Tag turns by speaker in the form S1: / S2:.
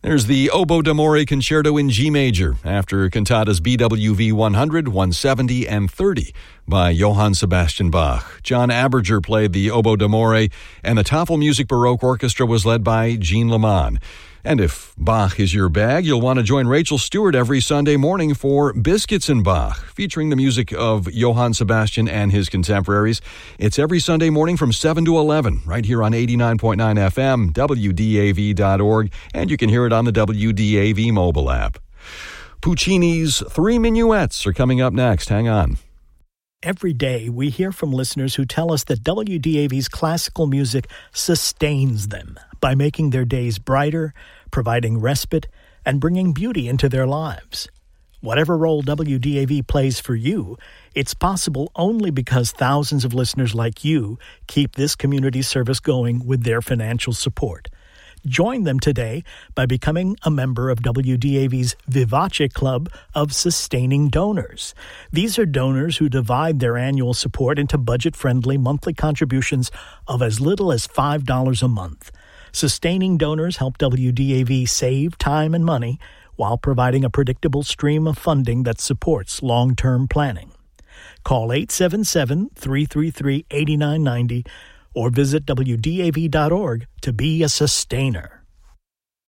S1: There's the Oboe d'Amore Concerto in G major after cantatas BWV 100, 170, and 30 by Johann Sebastian Bach. John Aberger played the Oboe d'Amore, and the Tafelmusik Baroque Orchestra was led by Jean Leman. And if Bach is your bag, you'll want to join Rachel Stewart every Sunday morning for Biscuits and Bach, featuring the music of Johann Sebastian and his contemporaries. It's every Sunday morning from 7 to 11, right here on 89.9 FM, WDAV.org, and you can hear it on the WDAV mobile app. Puccini's Three Minuets are coming up next. Hang on.
S2: Every day, we hear from listeners who tell us that WDAV's classical music sustains them by making their days brighter, providing respite, and bringing beauty into their lives. Whatever role WDAV plays for you, it's possible only because thousands of listeners like you keep this community service going with their financial support. Join them today by becoming a member of WDAV's Vivace Club of Sustaining Donors. These are donors who divide their annual support into budget-friendly monthly contributions of as little as $5 a month. Sustaining donors help WDAV save time and money while providing a predictable stream of funding that supports long-term planning. Call 877-333-8990 or visit WDAV.org to be a sustainer.